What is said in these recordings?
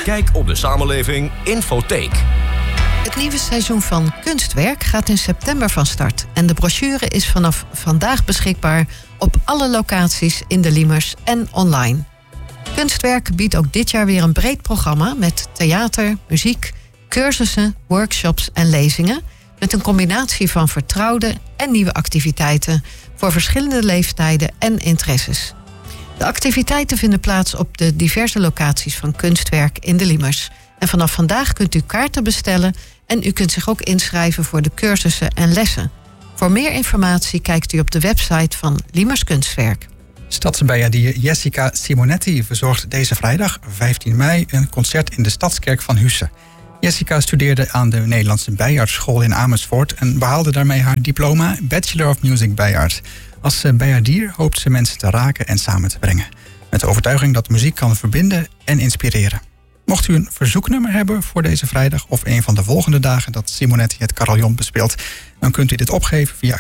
Kijk op de Samenleving Infotheek. Het nieuwe seizoen van Kunstwerk gaat in september van start. En de brochure is vanaf vandaag beschikbaar op alle locaties in de Liemers en online. Kunstwerk biedt ook dit jaar weer een breed programma met theater, muziek, cursussen, workshops en lezingen, met een combinatie van vertrouwde en nieuwe activiteiten voor verschillende leeftijden en interesses. De activiteiten vinden plaats op de diverse locaties van Kunstwerk in de Liemers. En vanaf vandaag kunt u kaarten bestellen en u kunt zich ook inschrijven voor de cursussen en lessen. Voor meer informatie kijkt u op de website van Liemers Kunstwerk. Stadsbijaardier Jessica Simonetti verzorgt deze vrijdag, 15 mei, een concert in de Stadskerk van Husse. Jessica studeerde aan de Nederlandse Bijaardschool in Amersfoort en behaalde daarmee haar diploma Bachelor of Music Bijaard. Als bijaardier hoopt ze mensen te raken en samen te brengen. Met de overtuiging dat muziek kan verbinden en inspireren. Mocht u een verzoeknummer hebben voor deze vrijdag of een van de volgende dagen dat Simonetti het carillon bespeelt, dan kunt u dit opgeven via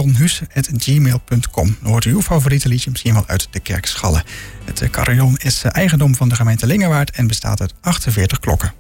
carillonhusse@gmail.com. Dan hoort u uw favoriete liedje misschien wel uit de kerk schallen. Het carillon is eigendom van de gemeente Lingewaard en bestaat uit 48 klokken.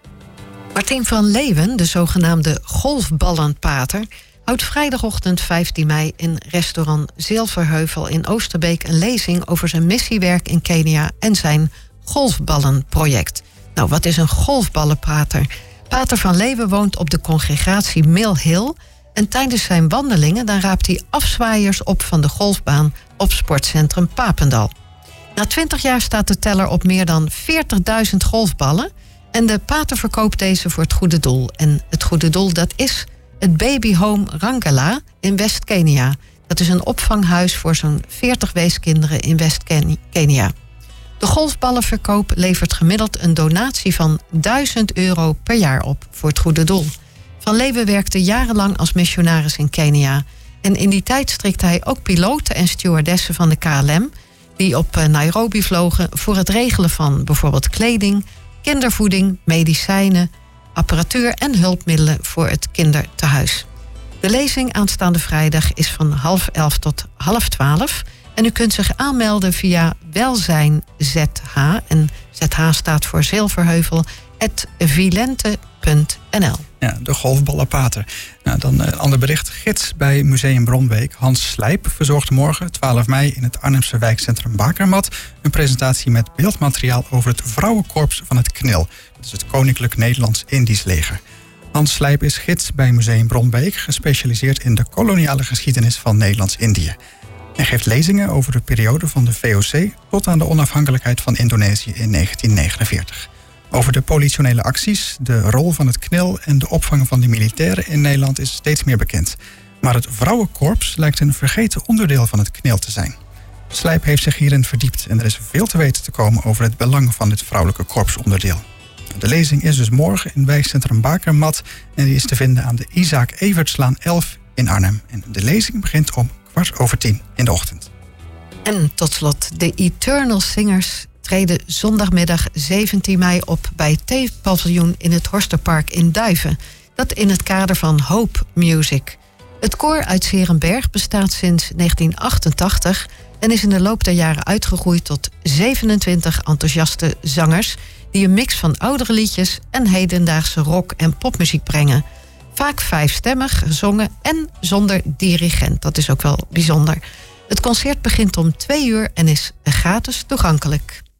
Martien van Leeuwen, de zogenaamde golfballenpater, houdt vrijdagochtend 15 mei in restaurant Zilverheuvel in Oosterbeek een lezing over zijn missiewerk in Kenia en zijn golfballenproject. Nou, wat is een golfballenpater? Pater van Leeuwen woont op de congregatie Mill Hill en tijdens zijn wandelingen dan raapt hij afzwaaiers op van de golfbaan op sportcentrum Papendal. Na 20 jaar staat de teller op meer dan 40.000 golfballen en de pater verkoopt deze voor het goede doel. En het goede doel, dat is het Baby Home Rangala in West-Kenia. Dat is een opvanghuis voor zo'n 40 weeskinderen in West-Kenia. De golfballenverkoop levert gemiddeld een donatie van €1000 per jaar op voor het goede doel. Van Leeuwen werkte jarenlang als missionaris in Kenia. En in die tijd strikte hij ook piloten en stewardessen van de KLM die op Nairobi vlogen voor het regelen van bijvoorbeeld kleding, kindervoeding, medicijnen, apparatuur en hulpmiddelen voor het kindertehuis. De lezing aanstaande vrijdag is van 11:30 tot 11:30. En u kunt zich aanmelden via Welzijn ZH. En ZH staat voor Zilverheuvel, @vilente.nl. Ja, de golfballenpater. Nou, dan een ander bericht. Gids bij Museum Bronbeek, Hans Slijp, verzorgt morgen, 12 mei... in het Arnhemse wijkcentrum Bakermat een presentatie met beeldmateriaal over het vrouwenkorps van het KNIL. Dat is het Koninklijk Nederlands-Indisch Leger. Hans Slijp is gids bij Museum Bronbeek, gespecialiseerd in de koloniale geschiedenis van Nederlands-Indië. Hij geeft lezingen over de periode van de VOC tot aan de onafhankelijkheid van Indonesië in 1949. Over de politionele acties, de rol van het KNIL en de opvang van de militairen in Nederland is steeds meer bekend. Maar het vrouwenkorps lijkt een vergeten onderdeel van het KNIL te zijn. Slijp heeft zich hierin verdiept en er is veel te weten te komen over het belang van dit vrouwelijke korpsonderdeel. De lezing is dus morgen in wijkcentrum Bakermat en die is te vinden aan de Isaac Evertslaan 11 in Arnhem. En de lezing begint om 10:15 in de ochtend. En tot slot, de Eternal Singers treden zondagmiddag 17 mei op bij het Theepaviljoen in het Horsterpark in Duiven. Dat in het kader van Hope Music. Het koor uit 's Heerenberg bestaat sinds 1988 en is in de loop der jaren uitgegroeid tot 27 enthousiaste zangers die een mix van oudere liedjes en hedendaagse rock- en popmuziek brengen. Vaak 5-stemmig gezongen en zonder dirigent. Dat is ook wel bijzonder. Het concert begint om 2 uur en is gratis toegankelijk.